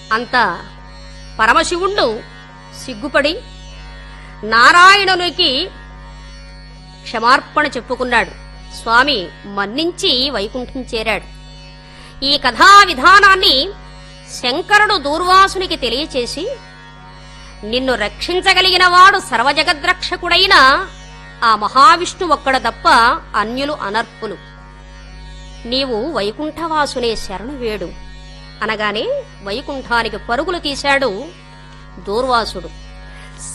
అంత పరమశివుణ్ణు సిగ్గుపడి నారాయణునికి క్షమార్పణ చెప్పుకున్నాడు. స్వామి మన్నించి వైకుంఠం చేరాడు. ఈ కథా విధానాన్ని శంకరుడు దూర్వాసునికి తెలియచేసి, నిన్ను రక్షించగలిగిన వాడు సర్వజగద్రక్షకుడైన ఆ మహావిష్ణు ఒక్కడ తప్ప అన్యులు అనర్పులు. నీవు వైకుంఠవాసునే శరణు వేడు అనగానే వైకుంఠానికి పరుగులు తీశాడు దూర్వాసుడు.